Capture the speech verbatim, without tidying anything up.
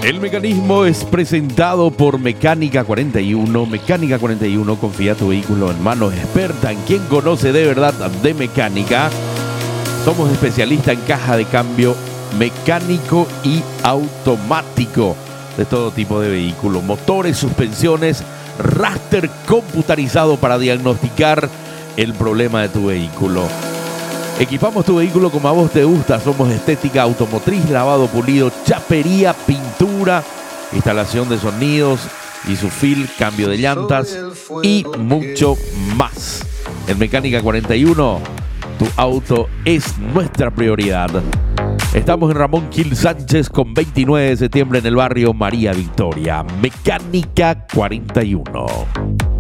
El mecanismo es presentado por Mecánica cuarenta y uno. Mecánica cuarenta y uno, confía tu vehículo en manos expertas, en quien conoce de verdad de mecánica. Somos especialistas en caja de cambio mecánico y automático de todo tipo de vehículos, motores, suspensiones, raster computarizado para diagnosticar el problema de tu vehículo. Equipamos tu vehículo como a vos te gusta. Somos estética automotriz, lavado pulido, chapería, pintura, instalación de sonidos, Isufil, cambio de llantas y mucho más. En Mecánica cuarenta y uno, tu auto es nuestra prioridad. Estamos en Ramón Gil Sánchez con veintinueve de septiembre en el barrio María Victoria. Mecánica cuarenta y uno.